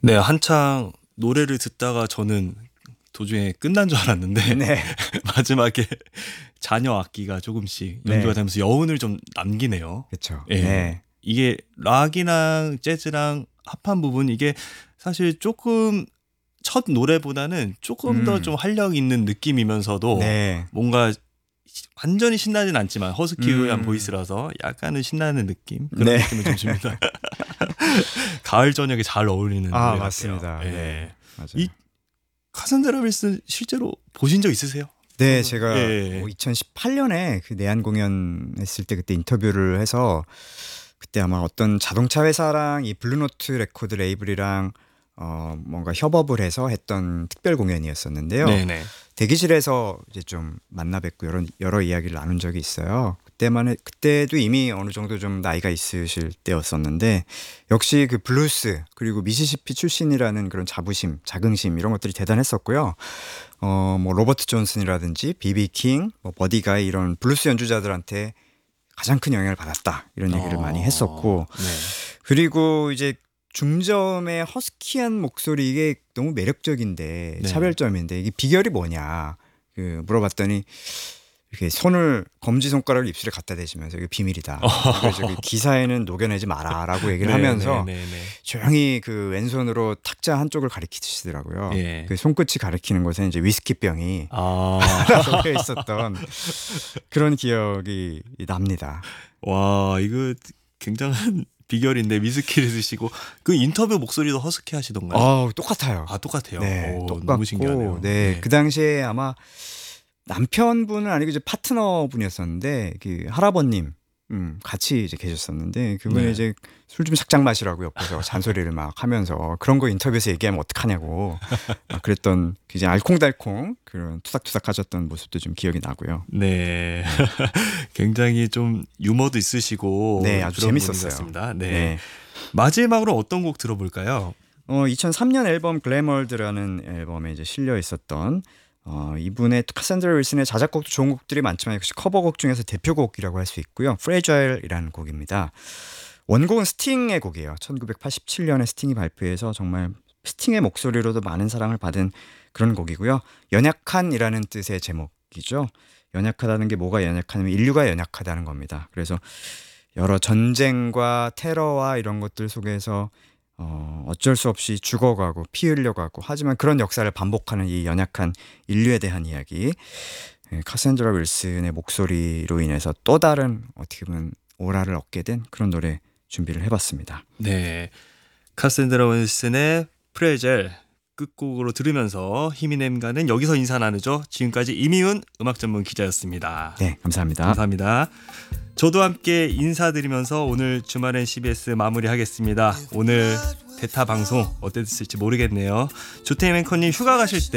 네, 한창 노래를 듣다가 저는 도중에 끝난 줄 알았는데 네. 마지막에 잔여 악기가 조금씩 네. 연주가 되면서 여운을 좀 남기네요. 그렇죠. 예. 네. 이게 락이랑 재즈랑 합한 부분 이게 사실 조금 첫 노래보다는 조금 더 좀 활력 있는 느낌이면서도 네. 뭔가 완전히 신나진 않지만 허스키한 음. 보이스라서 약간은 신나는 느낌 그런 네. 느낌을 좀 줍니다. 가을 저녁에 잘 어울리는 노래 같아요. 맞습니다. 예. 네. 맞아요. 이 카산드라 윌슨 실제로 보신 적 있으세요? 네, 제가 예. 2018년에 그 내한 공연했을 때 그때 인터뷰를 해서 그때 아마 어떤 자동차 회사랑 이 블루노트 레코드 레이블이랑 뭔가 협업을 해서 했던 특별 공연이었었는데요. 네네. 대기실에서 이제 좀 만나 뵙고 여러 이야기를 나눈 적이 있어요. 그때도 이미 어느 정도 좀 나이가 있으실 때였었는데 역시 그 블루스 그리고 미시시피 출신이라는 그런 자긍심 이런 것들이 대단했었고요. 뭐 로버트 존슨이라든지 비비 킹, 뭐 버디 가이 이런 블루스 연주자들한테 가장 큰 영향을 받았다 이런 얘기를 많이 했었고 네. 그리고 이제 중저음의 허스키한 목소리 이게 너무 매력적인데 네. 차별점인데 이게 비결이 뭐냐 물어봤더니 이렇게 검지손가락을 입술에 갖다 대시면서 이게 비밀이다. 그래서 그 기사에는 녹여내지 마라라고 얘기를 하면서 조용히 그 왼손으로 탁자 한쪽을 가리키시더라고요. 예. 그 손끝이 가리키는 곳에 이제 위스키병이 섞여 있었던 그런 기억이 납니다. 와, 이거 굉장한 비결인데 위스키를 드시고 그 인터뷰 목소리도 허스키 하시던가요? 똑같아요. 아, 똑같아요. 네, 오, 똑같고, 너무 신기하네요. 네, 그 당시에 아마 남편분은 아니고 이제 파트너분이었었는데 그 할아버님 같이 이제 계셨었는데 그분이 네. 이제 술 좀 삭작 마시라고 옆에서 잔소리를 막 하면서 그런 거 인터뷰에서 얘기하면 어떡하냐고 막 그랬던 이제 알콩달콩 그런 투닥투닥 하셨던 모습도 좀 기억이 나고요. 네. 굉장히 좀 유머도 있으시고 네, 아주 그런 분인 재밌었어요. 것 같습니다. 네. 네. 마지막으로 어떤 곡 들어볼까요? 2003년 앨범 글래머드라는 앨범에 이제 실려 있었던 이분의 카산드라 윌슨의 자작곡도 좋은 곡들이 많지만 역시 커버곡 중에서 대표곡이라고 할 수 있고요. 프레자일이라는 곡입니다. 원곡은 스팅의 곡이에요. 1987년에 스팅이 발표해서 정말 스팅의 목소리로도 많은 사랑을 받은 그런 곡이고요. 연약한이라는 뜻의 제목이죠. 연약하다는 게 뭐가 연약하냐면 인류가 연약하다는 겁니다. 그래서 여러 전쟁과 테러와 이런 것들 속에서 어쩔 수 없이 죽어가고 피 흘려가고 하지만 그런 역사를 반복하는 이 연약한 인류에 대한 이야기 카산드라 윌슨의 목소리로 인해서 또 다른 어떻게 보면 오라를 얻게 된 그런 노래 준비를 해봤습니다. 네. 카산드라 윌슨의 프레젤 끝곡으로 들으면서 힘이 냄가는 여기서 인사 나누죠. 지금까지 이미훈 음악 전문 기자였습니다. 네, 감사합니다. 감사합니다. 저도 함께 인사드리면서 오늘 주말엔 CBS 마무리하겠습니다. 오늘 대타 방송 어땠을지 모르겠네요. 조태임 앵커님 휴가 가실 때